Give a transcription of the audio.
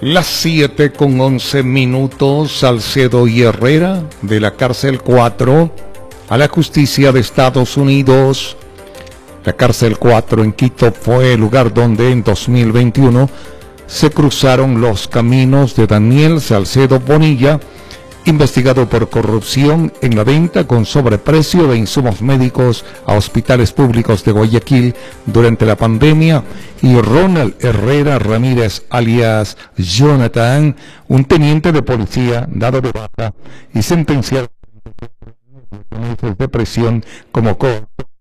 Las 7:11 Salcedo y Herrera, de la cárcel 4 a la justicia de Estados Unidos. La cárcel 4 en Quito fue el lugar donde en 2021 se cruzaron los caminos de Daniel Salcedo Bonilla, investigado por corrupción en la venta con sobreprecio de insumos médicos a hospitales públicos de Guayaquil durante la pandemia, y Ronald Herrera Ramírez, alias Jonathan, un teniente de policía dado de baja y sentenciado a 20 meses de prisión como coautor